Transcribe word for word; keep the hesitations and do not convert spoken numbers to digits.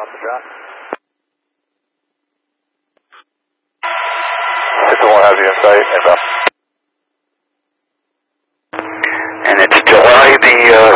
off the drop. Pistol one has you in sight, inbound. And it's July the uh,